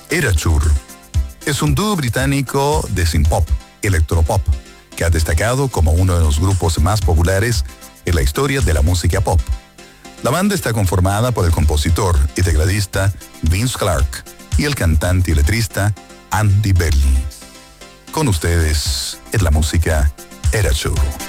Erasure es un dúo británico de synth-pop, electropop, que ha destacado como uno de los grupos más populares en la historia de la música pop. La banda está conformada por el compositor y tecladista Vince Clarke y el cantante y letrista Andy Bell. Con ustedes es la música Erasure.